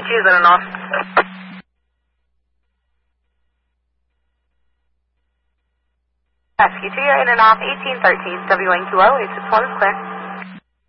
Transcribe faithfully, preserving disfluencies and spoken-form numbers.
is in and off. Rescue two, you're in and off eighteen thirteen, W one Q O, eight six one is clear.